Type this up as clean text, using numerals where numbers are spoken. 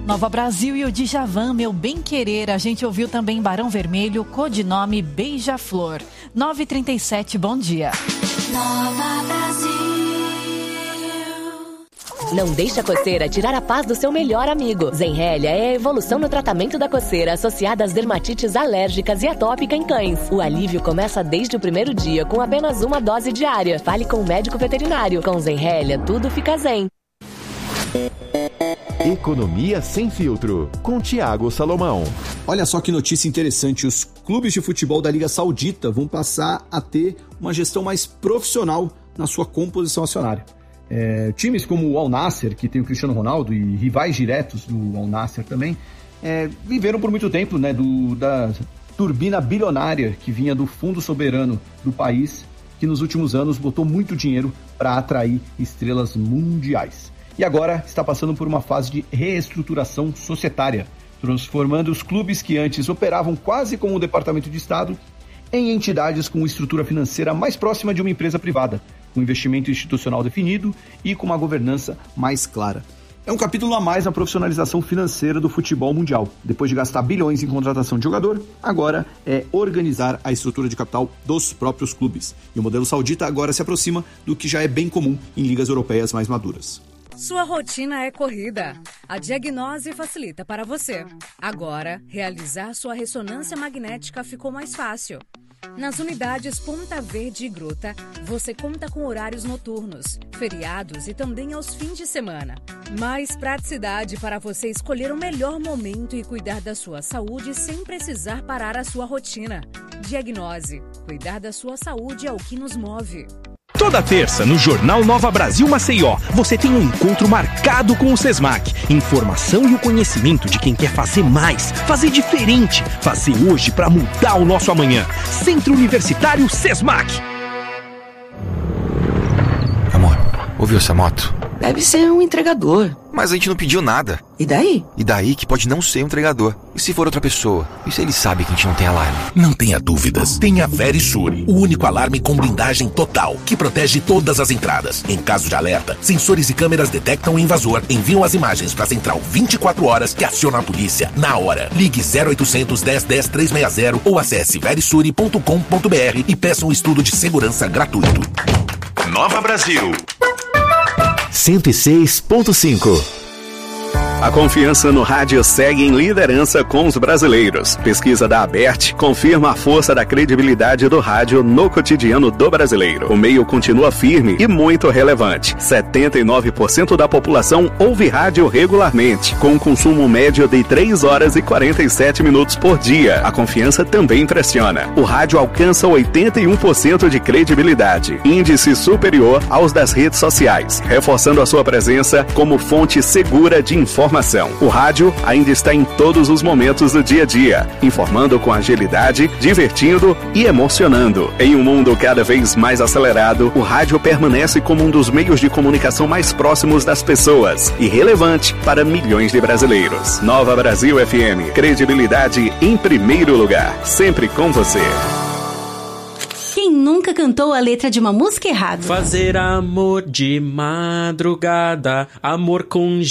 Nova Brasil e o Djavan, Meu Bem Querer. A gente ouviu também Barão Vermelho, codinome Beija-Flor. 9h37, bom dia. Nova Brasil. Não deixe a coceira tirar a paz do seu melhor amigo. Zenrelia é a evolução no tratamento da coceira associada às dermatites alérgicas e atópica em cães. O alívio começa desde o primeiro dia, com apenas uma dose diária. Fale com o médico veterinário. Com Zenrelia, tudo fica zen. Economia sem filtro, com Thiago Salomão. Olha só que notícia interessante, os clubes de futebol da Liga Saudita vão passar a ter uma gestão mais profissional na sua composição acionária. Times como o Al Nassr, que tem o Cristiano Ronaldo e rivais diretos do Al Nassr também, viveram por muito tempo, né, da turbina bilionária que vinha do fundo soberano do país, que nos últimos anos botou muito dinheiro para atrair estrelas mundiais. E agora está passando por uma fase de reestruturação societária, transformando os clubes que antes operavam quase como um departamento de Estado em entidades com estrutura financeira mais próxima de uma empresa privada, com investimento institucional definido e com uma governança mais clara. É um capítulo a mais na profissionalização financeira do futebol mundial. Depois de gastar bilhões em contratação de jogador, agora é organizar a estrutura de capital dos próprios clubes. E o modelo saudita agora se aproxima do que já é bem comum em ligas europeias mais maduras. Sua rotina é corrida. A Diagnose facilita para você. Agora, realizar sua ressonância magnética ficou mais fácil. Nas unidades Ponta Verde e Gruta, você conta com horários noturnos, feriados e também aos fins de semana. Mais praticidade para você escolher o melhor momento e cuidar da sua saúde sem precisar parar a sua rotina. Diagnose. Cuidar da sua saúde é o que nos move. Toda terça, no Jornal Nova Brasil Maceió, você tem um encontro marcado com o SESMAC. Informação e o conhecimento de quem quer fazer mais, fazer diferente, fazer hoje para mudar o nosso amanhã. Centro Universitário SESMAC. Amor, ouviu essa moto? Deve ser um entregador. Mas a gente não pediu nada. E daí? E daí que pode não ser um entregador. E se for outra pessoa? E se ele sabe que a gente não tem alarme? Não tenha dúvidas. Tenha a Verisure, o único alarme com blindagem total, que protege todas as entradas. Em caso de alerta, sensores e câmeras detectam o invasor, enviam as imagens para a central 24 horas que aciona a polícia na hora. Ligue 0800 10 10 360 ou acesse verisure.com.br e peça um estudo de segurança gratuito. Nova Brasil 106.5. A confiança no rádio segue em liderança com os brasileiros. Pesquisa da Abert confirma a força da credibilidade do rádio no cotidiano do brasileiro. O meio continua firme e muito relevante. 79% da população ouve rádio regularmente, com um consumo médio de 3 horas e 47 minutos por dia. A confiança também impressiona. O rádio alcança 81% de credibilidade, índice superior aos das redes sociais, reforçando a sua presença como fonte segura de informação. O rádio ainda está em todos os momentos do dia a dia, informando com agilidade, divertindo e emocionando. Em um mundo cada vez mais acelerado, o rádio permanece como um dos meios de comunicação mais próximos das pessoas e relevante para milhões de brasileiros. Nova Brasil FM, credibilidade em primeiro lugar, sempre com você. Quem nunca cantou a letra de uma música errada? Fazer amor de madrugada, amor com